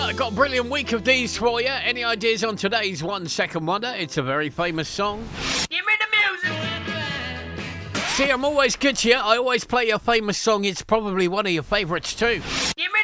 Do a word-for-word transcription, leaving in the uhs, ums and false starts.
I got a brilliant week of these for you. Any ideas on today's One Second Wonder? It's a very famous song. Give me the music. See, I'm always good to you. I always play your famous song. It's probably one of your favourites too. Give me